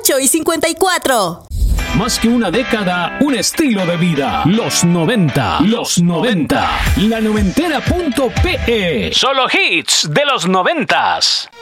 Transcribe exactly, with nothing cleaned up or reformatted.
ocho y cincuenta y cuatro. Más que una década, un estilo de vida. Los noventa. Los noventa. La noventera punto pe. Solo hits de los noventas.